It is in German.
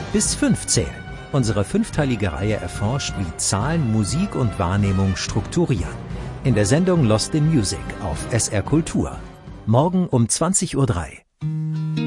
Bis 5 zählen. Unsere 5-teilige Reihe erforscht, wie Zahlen Musik und Wahrnehmung strukturieren. In der Sendung Lost in Music auf SR Kultur. Morgen um 20:03 Uhr.